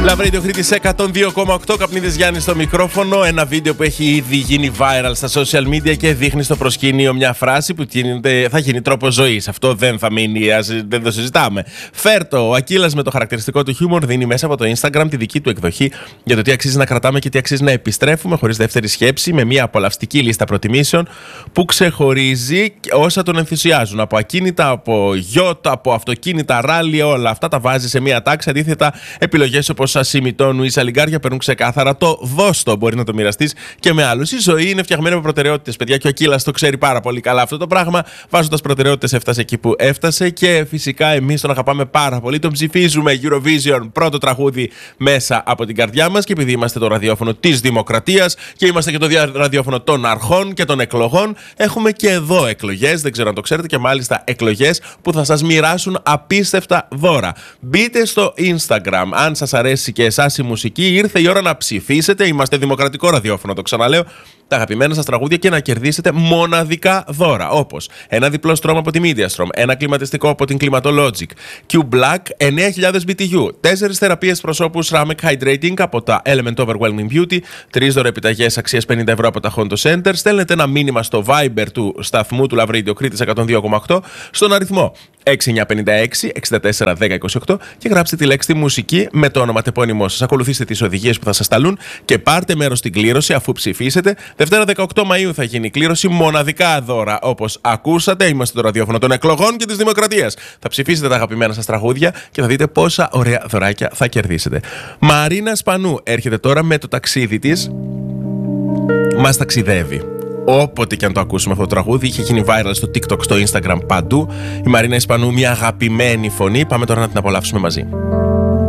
Λαβρίδιο Κρήτης 102,8, Καπνίδης Γιάννης στο μικρόφωνο. Ένα βίντεο που έχει ήδη γίνει viral στα social media και δείχνει στο προσκήνιο μια φράση που θα γίνει τρόπος ζωής. Αυτό δεν θα μείνει, δεν το συζητάμε. Φέρτο, ο Ακύλας με το χαρακτηριστικό του χιούμορ δίνει μέσα από το Instagram τη δική του εκδοχή για το τι αξίζει να κρατάμε και τι αξίζει να επιστρέφουμε χωρίς δεύτερη σκέψη, με μια απολαυστική λίστα προτιμήσεων που ξεχωρίζει όσα τον ενθουσιάζουν. Από ακίνητα, από γιότ, από αυτοκίνητα, ράλι, όλα αυτά τα βάζει σε μια τάξη. Αντίθετα, επιλογές όπως ασημιτόνου ή σαλιγκάρια παίρνουν ξεκάθαρα το δώστο. Μπορεί να το μοιραστείς και με άλλους. Η ζωή είναι φτιαγμένη από προτεραιότητες, παιδιά, και ο Ακύλας το ξέρει πάρα πολύ καλά αυτό το πράγμα. Βάζοντας προτεραιότητες, έφτασε εκεί που έφτασε και φυσικά εμείς τον αγαπάμε πάρα πολύ. Τον ψηφίζουμε Eurovision, πρώτο τραγούδι μέσα από την καρδιά μας. Και επειδή είμαστε το ραδιόφωνο της δημοκρατίας και είμαστε και το ραδιόφωνο των αρχών και των εκλογών, έχουμε και εδώ εκλογές. Δεν ξέρω αν το ξέρετε, και μάλιστα εκλογές που θα σας μοιράσουν απίστευτα δώρα. Μπείτε στο Instagram. Αν σας αρέσει και εσάς η μουσική, ήρθε η ώρα να ψηφίσετε. Είμαστε δημοκρατικό ραδιόφωνο, το ξαναλέω. Τα αγαπημένα σας τραγούδια και να κερδίσετε μοναδικά δώρα. Όπως ένα διπλό στρώμα από τη MediaStrom, ένα κλιματιστικό από την Climatologic, Q-Black 9000 BTU, 4 θεραπείες προσώπους Ramek Hydrating από τα Element Overwhelming Beauty, 3 δωρεπιταγές αξίας 50 ευρώ από τα Honto Center. Στέλνετε ένα μήνυμα στο Viber του σταθμού του Λαβρίδιο Κρήτης 102,8 στον αριθμό 6956 64 10 28 και γράψτε τη λέξη μουσική με το ονοματεπώνυμό σας. Ακολουθήστε τις οδηγίες που θα σας σταλούν και πάρτε μέρος στην κλήρωση αφού ψηφίσετε. Δευτέρα 18 Μαΐου θα γίνει η κλήρωση. Μοναδικά δώρα, όπως ακούσατε. Είμαστε το ραδιόφωνο των εκλογών και της δημοκρατίας. Θα ψηφίσετε τα αγαπημένα σας τραγούδια και θα δείτε πόσα ωραία δωράκια θα κερδίσετε. Μαρίνα Σπανού έρχεται τώρα με το ταξίδι της. Μας ταξιδεύει. Όποτε και αν το ακούσουμε αυτό το τραγούδι, είχε γίνει viral στο TikTok, στο Instagram, παντού. Η Μαρίνα Ισπανού, μια αγαπημένη φωνή. Πάμε τώρα να την απολαύσουμε μαζί.